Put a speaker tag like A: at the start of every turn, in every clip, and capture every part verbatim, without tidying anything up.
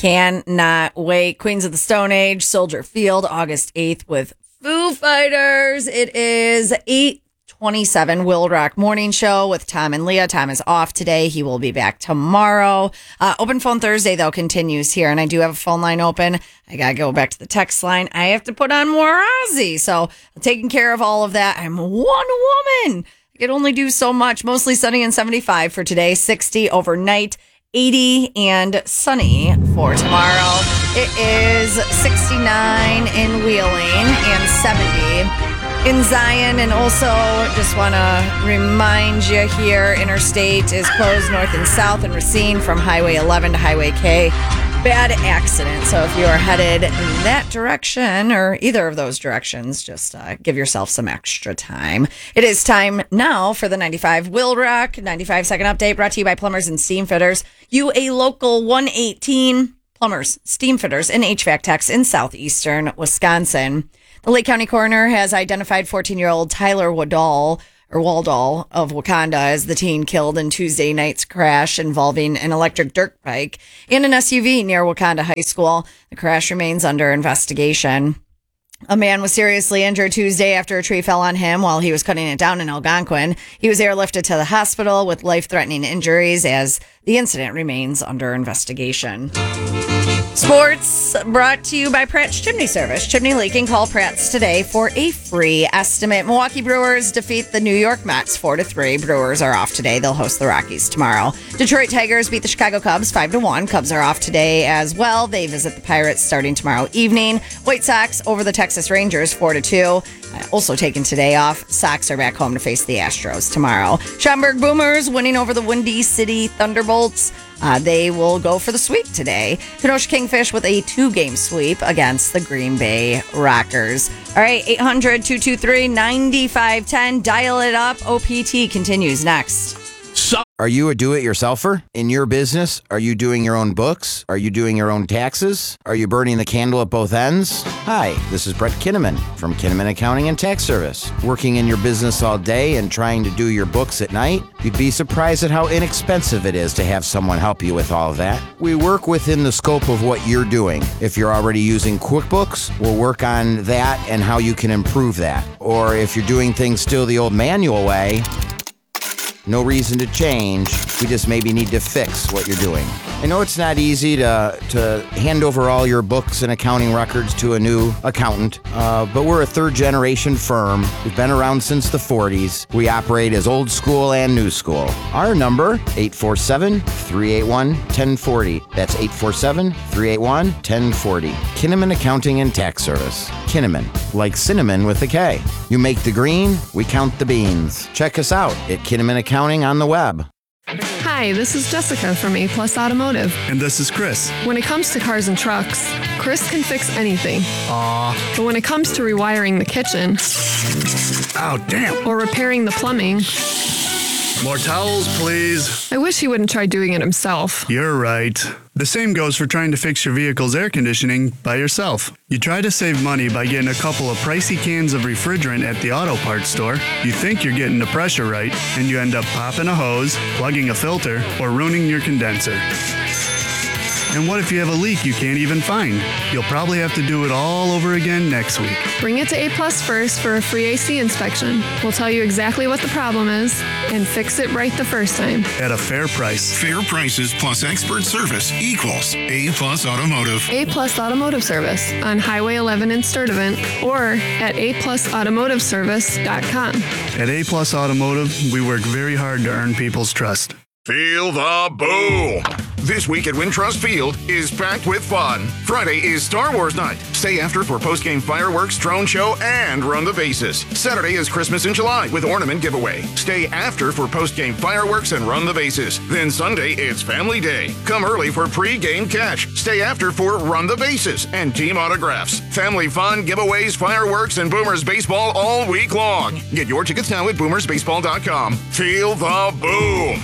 A: Cannot wait. Queens of the Stone Age, Soldier Field, August eighth with Foo Fighters. It is eight twenty-seven Will Rock Morning Show with Tom and Leah. Tom is off today. He will be back tomorrow. Uh, open Phone Thursday, though, continues here, and I do have a phone line open. I got to go back to the text line. I have to put on more Ozzy, so I'm taking care of all of that. I'm one woman. I can only do so much. Mostly sunny and seventy-five for today, sixty overnight, eighty and sunny for tomorrow. It is sixty-nine in Wheeling and seventy in Zion. And also just want to remind you here, Interstate is closed north and south in Racine from Highway eleven to Highway K. Bad accident. So if you are headed that direction or either of those directions, just uh, give yourself some extra time. It is time now for the ninety-five Will Rock ninety-five second update, brought to you by Plumbers and Steam Fitters. You a local one eighteen Plumbers, Steam Fitters, and H V A C techs in southeastern Wisconsin. The Lake County coroner has identified fourteen-year-old Tyler Wadall or Waldall of Wakanda as the teen killed in Tuesday night's crash involving an electric dirt bike and an S U V near Wakanda High School. The crash remains under investigation. A man was seriously injured Tuesday after a tree fell on him while he was cutting it down in Algonquin. He was airlifted to the hospital with life-threatening injuries as the incident remains under investigation. Sports brought to you by Pratt's Chimney Service. Chimney leaking, call Pratt's today for a free estimate. Milwaukee Brewers defeat the New York Mets four to three. Brewers are off today. They'll host the Rockies tomorrow. Detroit Tigers beat the Chicago Cubs five to one. Cubs are off today as well. They visit the Pirates starting tomorrow evening. White Sox over the Texas Rangers four to two. Also taking today off. Sox are back home to face the Astros tomorrow. Schaumburg Boomers winning over the Windy City Thunderbolts. Uh, they will go for the sweep today. Kenosha Kingfish with a two-game sweep against the Green Bay Rockers. All right, eight hundred, two two three, nine five one zero. Dial it up. O P T continues next.
B: Are you a do-it-yourselfer in your business? Are you doing your own books? Are you doing your own taxes? Are you burning the candle at both ends? Hi, this is Brett Kinnaman from Kinnaman Accounting and Tax Service. Working in your business all day and trying to do your books at night? You'd be surprised at how inexpensive it is to have someone help you with all of that. We work within the scope of what you're doing. If you're already using QuickBooks, we'll work on that and how you can improve that. Or if you're doing things still the old manual way, no reason to change. We just maybe need to fix what you're doing. I know it's not easy to to hand over all your books and accounting records to a new accountant, uh, but we're a third-generation firm. We've been around since the forties. We operate as old school and new school. Our number, eight four seven, three eight one, one zero four zero. That's eight four seven, three eight one, one zero four zero. Kinnaman Accounting and Tax Service. Kinnaman, like cinnamon with a K. You make the green, we count the beans. Check us out at Kinnaman Accounting on the web.
C: Hi, this is Jessica from A Plus Automotive.
D: And this is Chris.
C: When it comes to cars and trucks, Chris can fix anything.
D: Aw.
C: But when it comes to rewiring the kitchen...
D: Oh, damn.
C: Or repairing the plumbing...
D: More towels, please.
C: I wish he wouldn't try doing it himself.
D: You're right. The same goes for trying to fix your vehicle's air conditioning by yourself. You try to save money by getting a couple of pricey cans of refrigerant at the auto parts store. You think you're getting the pressure right, and you end up popping a hose, plugging a filter, or ruining your condenser. And what if you have a leak you can't even find? You'll probably have to do it all over again next week.
C: Bring it to A Plus first for a free A C inspection. We'll tell you exactly what the problem is and fix it right the first time.
D: At a fair price.
E: Fair prices plus expert service equals A Plus Automotive.
C: A Plus Automotive Service on Highway eleven in Sturtevant or at a plus automotive service dot com.
D: At A Plus Automotive, we work very hard to earn people's trust.
E: Feel the boom! This week at Wintrust Field is packed with fun. Friday is Star Wars night. Stay after for post-game fireworks, drone show, and run the bases. Saturday is Christmas in July with ornament giveaway. Stay after for post-game fireworks and run the bases. Then Sunday, it's Family Day. Come early for pre-game catch. Stay after for run the bases and team autographs. Family fun, giveaways, fireworks, and Boomers baseball all week long. Get your tickets now at boomers baseball dot com. Feel the boom!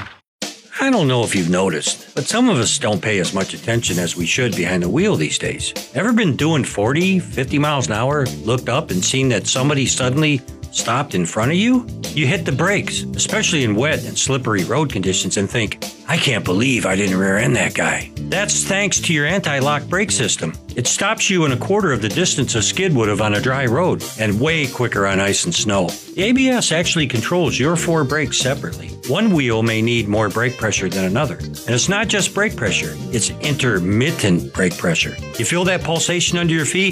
F: I don't know if you've noticed, but some of us don't pay as much attention as we should behind the wheel these days. Ever been doing forty, fifty miles an hour, looked up and seen that somebody suddenly stopped in front of you, you hit the brakes, especially in wet and slippery road conditions, and think, I can't believe I didn't rear end that guy. That's thanks to your anti-lock brake system. It stops you in a quarter of the distance a skid would have on a dry road, and way quicker on ice and snow. The A B S actually controls your four brakes separately. One wheel may need more brake pressure than another. And it's not just brake pressure, it's intermittent brake pressure. You feel that pulsation under your feet?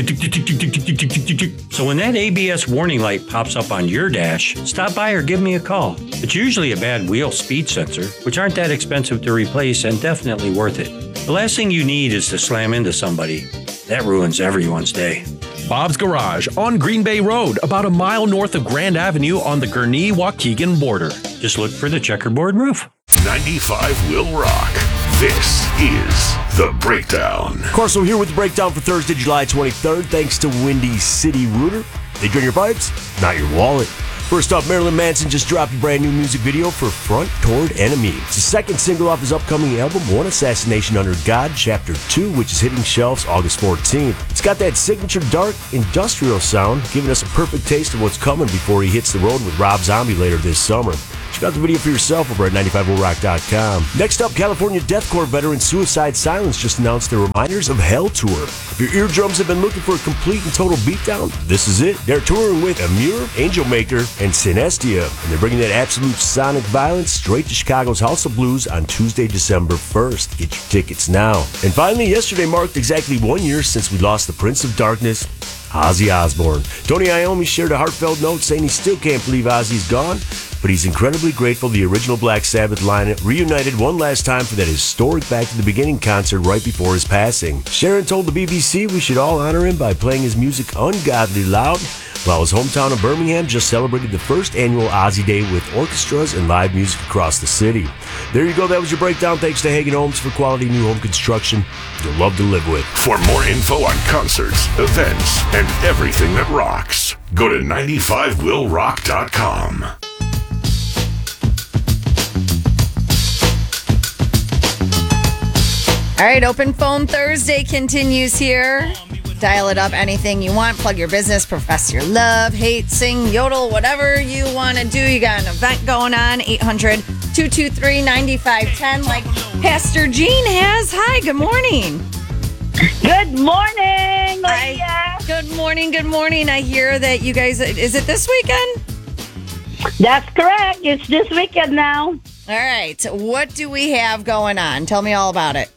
F: So when that A B S warning light pops up on your dash, stop by or give me a call. It's usually a bad wheel speed sensor, which aren't that expensive to replace and definitely worth it. The last thing you need is to slam into somebody. That ruins everyone's day.
G: Bob's Garage on Green Bay Road, about a mile north of Grand Avenue on the Gurnee-Waukegan border.
F: Just look for the checkerboard roof.
H: ninety-five will rock. This is The Breakdown.
I: Corso here with The Breakdown for Thursday, July twenty-third. Thanks to Windy City Rooter. They drain your pipes, not your wallet. First off, Marilyn Manson just dropped a brand new music video for Front Toward Enemy. It's the second single off his upcoming album, One Assassination Under God, Chapter two, which is hitting shelves August fourteenth. It's got that signature dark industrial sound, giving us a perfect taste of what's coming before he hits the road with Rob Zombie later this summer. Check out the video for yourself over at ninety-five will rock dot com. Next up, California deathcore veteran Suicide Silence just announced their Reminders of Hell tour. If your eardrums have been looking for a complete and total beatdown, this is it. They're touring with Amur, Angel Maker, and Synestia, and they're bringing that absolute sonic violence straight to Chicago's House of Blues on Tuesday, December first. Get your tickets now. And finally, yesterday marked exactly one year since we lost the Prince of Darkness, Ozzy Osbourne. Tony Iommi shared a heartfelt note saying he still can't believe Ozzy's gone, but he's incredibly grateful the original Black Sabbath lineup reunited one last time for that historic Back to the Beginning concert right before his passing. Sharon told the B B C we should all honor him by playing his music ungodly loud, while his hometown of Birmingham just celebrated the first annual Ozzy Day with orchestras and live music across the city. There you go, that was your breakdown. Thanks to Hagen Homes for quality new home construction you'll love to live with.
H: For more info on concerts, events, and everything that rocks, go to ninety-five will rock dot com.
A: All right, Open Phone Thursday continues here. Dial it up, anything you want. Plug your business, profess your love, hate, sing, yodel, whatever you want to do. You got an event going on, eight hundred, two two three, nine five one zero, like Pastor Jean has. Hi, good morning.
J: Good morning, Lydia.
A: Hi. Good morning, good morning. I hear that you guys, is it this weekend?
J: That's correct. It's this weekend now.
A: All right, what do we have going on? Tell me all about it.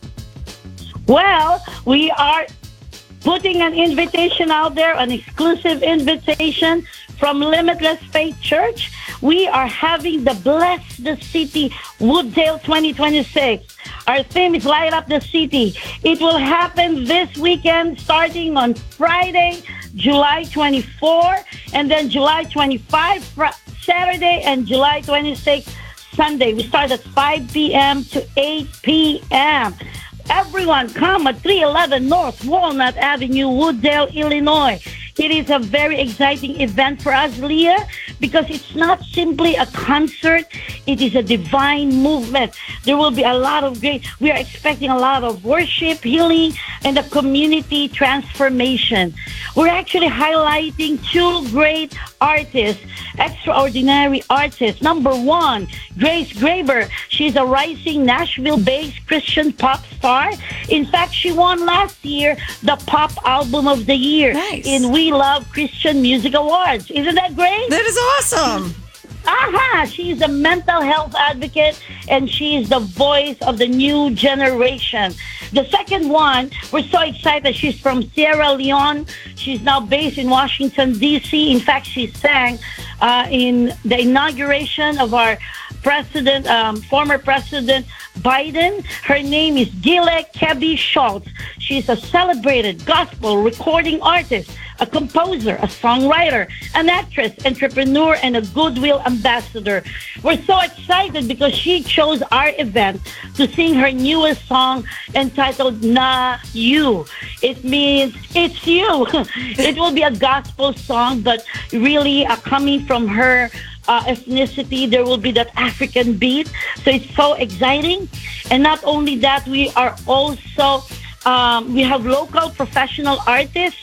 J: Well, we are putting an invitation out there, an exclusive invitation from Limitless Faith Church. We are having the Bless the City Wooddale twenty twenty-six. Our theme is Light Up the City. It will happen this weekend starting on Friday, July twenty-fourth, and then July twenty-fifth, fr- Saturday, and July twenty-sixth, Sunday. We start at five p.m. to eight p.m. Everyone come at three eleven North Walnut Avenue, Wooddale, Illinois. It is a very exciting event for us, Leah, because it's not simply a concert. It is a divine movement. There will be a lot of great, we are expecting a lot of worship, healing, and a community transformation. We're actually highlighting two great artists, extraordinary artists. Number one, Grace Graber. She's a rising Nashville-based Christian pop star. In fact, she won last year the Pop Album of the Year
A: nice.
J: in We Love Christian Music Awards. Isn't that great?
A: That is awesome.
J: Aha! She's a mental health advocate, and she is the voice of the new generation. The second one, we're so excited. She's from Sierra Leone. She's now based in Washington, D C. In fact, she sang uh, in the inauguration of our president, um, former President Biden. Her name is Gile Kebby Schultz. She's a celebrated gospel recording artist, a composer, a songwriter, an actress, entrepreneur, and a goodwill ambassador. We're so excited because she chose our event to sing her newest song entitled Na You. It means it's you. It will be a gospel song, but really uh, coming from her Uh, ethnicity, there will be that African beat. So it's so exciting. And not only that, we are also, um, we have local professional artists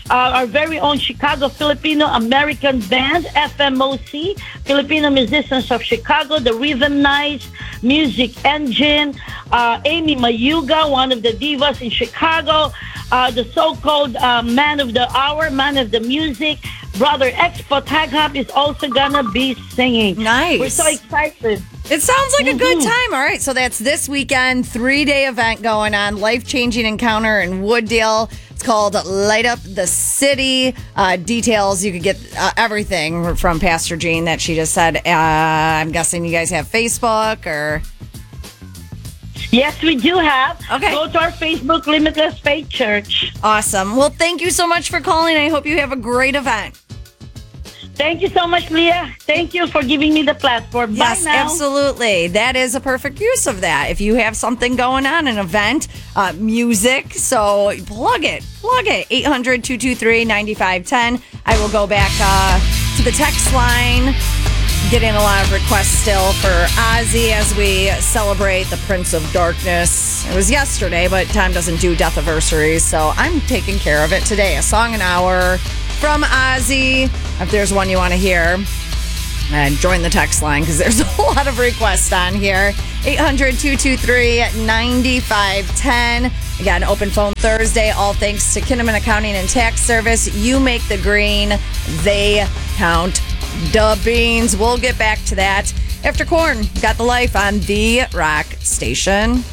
J: uh, our very own Chicago Filipino American band, F M O C, Filipino Musicians of Chicago, the Rhythm Nice, Music Engine, uh, Amy Mayuga, one of the divas in Chicago, uh, the so-called uh, man of the hour, man of the music, Brother Expo Taghap is also gonna be singing.
A: Nice.
J: We're so excited.
A: It sounds like
J: mm-hmm.
A: a good time. All right, so that's this weekend, three-day event going on, life-changing encounter in Wooddale. It's called Light Up the City. Uh, details, you could get uh, everything from Pastor Jean that she just said. Uh, I'm guessing you guys have Facebook or...
J: Yes, we do have.
A: Okay.
J: Go to our Facebook, Limitless Faith Church.
A: Awesome. Well, thank you so much for calling. I hope you have a great event.
J: Thank you so much, Leah. Thank you for giving me the platform.
A: Yes,
J: Bye now.
A: absolutely. That is a perfect use of that. If you have something going on, an event, uh, music, so plug it. Plug it. eight hundred, two two three, nine five one zero. I will go back uh, to the text line. Getting a lot of requests still for Ozzy as we celebrate the Prince of Darkness. It was yesterday, but time doesn't do death anniversaries, so I'm taking care of it today. A song an hour from Ozzy. If there's one you want to hear, and join the text line because there's a lot of requests on here. eight hundred, two two three, nine five one zero. Again, open phone Thursday. All thanks to Kinnaman Accounting and Tax Service. You make the green. They count the beans. We'll get back to that after Korn. Got the Life on the Rock Station.